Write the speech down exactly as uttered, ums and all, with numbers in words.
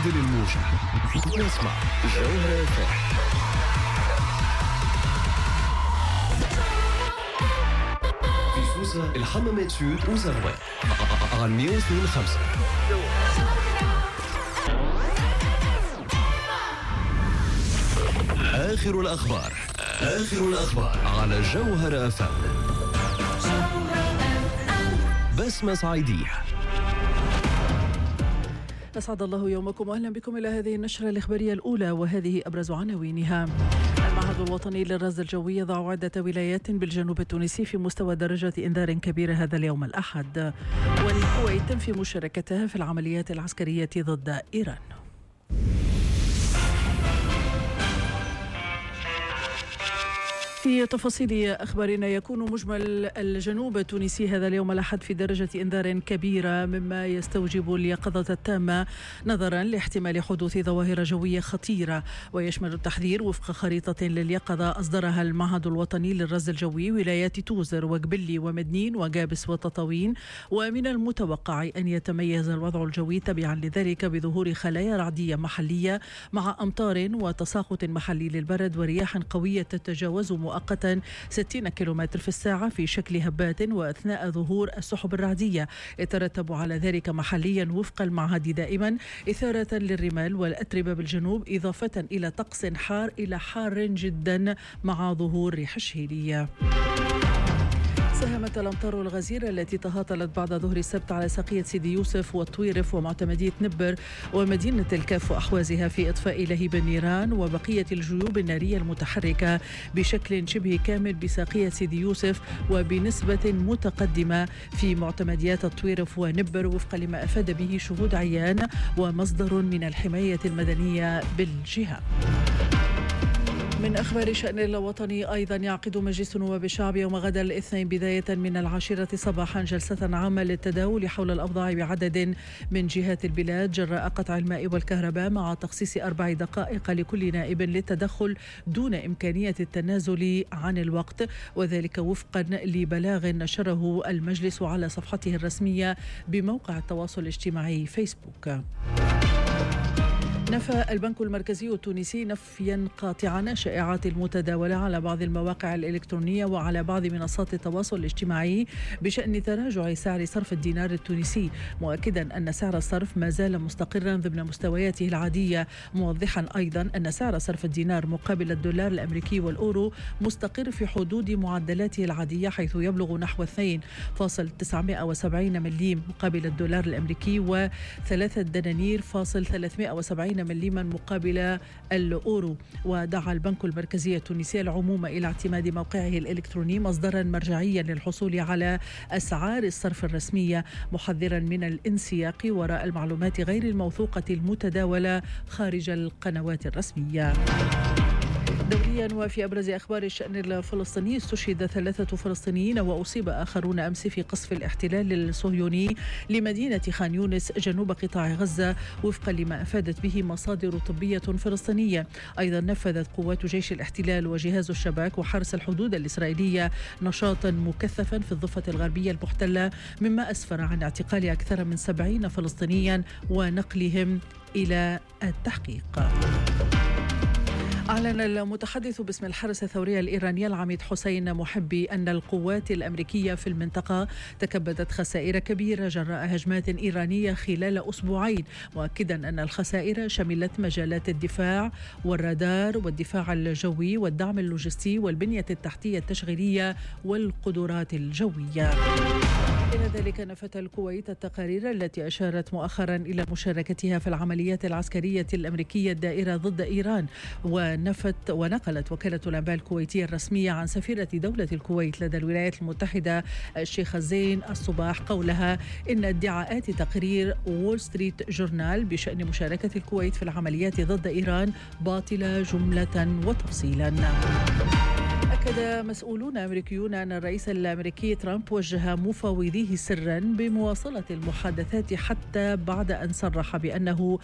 عدل الموجة. نسمع جوهرة اف ام. في سوسة الحمامات سود وزروان على مية واثنين وخمسة. آخر الأخبار آخر الأخبار على جوهرة اف ام. بسمة صعيدية. أسعد الله يومكم وأهلا بكم إلى هذه النشرة الإخبارية الأولى، وهذه أبرز عناوينها. المعهد الوطني للرصد الجوي يضع عدة ولايات بالجنوب التونسي في مستوى درجة إنذار كبيرة هذا اليوم الأحد. والكويت تنفي مشاركتها في العمليات العسكرية ضد إيران. في تفاصيل أخبارنا، يكون مجمل الجنوب التونسي هذا اليوم الأحد في درجة إنذار كبيرة، مما يستوجب اليقظة التامة نظرا لاحتمال حدوث ظواهر جوية خطيرة. ويشمل التحذير وفق خريطة لليقظة أصدرها المعهد الوطني للرصد الجوي ولايات توزر وقبلي ومدنين وقابس وتطاوين. ومن المتوقع أن يتميز الوضع الجوي تبعا لذلك بظهور خلايا رعدية محلية مع أمطار وتساقط محلي للبرد ورياح قوية تتجاوز مؤقتا ستين كيلومتر في الساعة في شكل هبات وأثناء ظهور السحب الرعدية. يترتب على ذلك محليا وفق المعهد دائما إثارة للرمال والأتربة بالجنوب، إضافة إلى طقس حار إلى حار جدا مع ظهور ريح الشهيرية. ساهمت الأمطار الغزيرة التي تهاطلت بعد ظهر السبت على ساقية سيدي يوسف والطويرف ومعتمدية نبر ومدينة الكاف وأحوازها في إطفاء لهيب النيران وبقية الجيوب النارية المتحركة بشكل شبه كامل بساقية سيدي يوسف وبنسبة متقدمة في معتمديات الطويرف ونبر، وفق لما أفاد به شهود عيان ومصدر من الحماية المدنية بالجهة. من أخبار شأن الوطني أيضا، يعقد مجلس نواب الشعب يوم غد الاثنين بداية من العاشرة صباحا جلسة عامة للتداول حول الأوضاع بعدد من جهات البلاد جراء قطع الماء والكهرباء، مع تخصيص أربع دقائق لكل نائب للتدخل دون إمكانية التنازل عن الوقت، وذلك وفقا لبلاغ نشره المجلس على صفحته الرسمية بموقع التواصل الاجتماعي فيسبوك. نفى البنك المركزي التونسي نفيا قاطعا الشائعات المتداولة على بعض المواقع الإلكترونية وعلى بعض منصات التواصل الاجتماعي بشأن تراجع سعر صرف الدينار التونسي، مؤكدا أن سعر الصرف ما زال مستقرا ضمن مستوياته العادية، موضحا أيضا أن سعر صرف الدينار مقابل الدولار الأمريكي والأورو مستقر في حدود معدلاته العادية، حيث يبلغ نحو اثنين فاصل تسعمائة وسبعين مليم مقابل الدولار الأمريكي وثلاثة دنانير فاصل ثلاثمائة وسبعين مليما مقابل الأورو. ودعا البنك المركزي التونسي العموم إلى اعتماد موقعه الإلكتروني مصدرا مرجعيا للحصول على أسعار الصرف الرسمية، محذرا من الانسياق وراء المعلومات غير الموثوقة المتداولة خارج القنوات الرسمية. دوليا، وفي أبرز أخبار الشأن الفلسطيني، استشهد ثلاثة فلسطينيين وأصيب آخرون أمس في قصف الاحتلال الصهيوني لمدينة خان يونس جنوب قطاع غزة، وفقا لما أفادت به مصادر طبية فلسطينية. أيضا نفذت قوات جيش الاحتلال وجهاز الشباك وحرس الحدود الإسرائيلية نشاطا مكثفا في الضفة الغربية المحتلة، مما أسفر عن اعتقال أكثر من سبعين فلسطينيا ونقلهم إلى التحقيق. أعلن المتحدث باسم الحرس الثوري الإيراني العميد حسين محبي أن القوات الأمريكية في المنطقة تكبدت خسائر كبيرة جراء هجمات إيرانية خلال أسبوعين، مؤكدا أن الخسائر شملت مجالات الدفاع والرادار والدفاع الجوي والدعم اللوجستي والبنية التحتية التشغيلية والقدرات الجوية. إلى ذلك نفت الكويت التقارير التي أشارت مؤخرا إلى مشاركتها في العمليات العسكرية الأمريكية الدائرة ضد إيران، ونفت ونقلت وكالة الأنباء الكويتية الرسمية عن سفيرة دولة الكويت لدى الولايات المتحدة الشيخة زين الصباح قولها إن ادعاءات تقرير وول ستريت جورنال بشأن مشاركة الكويت في العمليات ضد إيران باطلة جملة وتفصيلا. أكد مسؤولون أمريكيون أن الرئيس الأمريكي ترامب وجه مفاوضيه سرا بمواصلة المحادثات حتى بعد أن صرح بأنه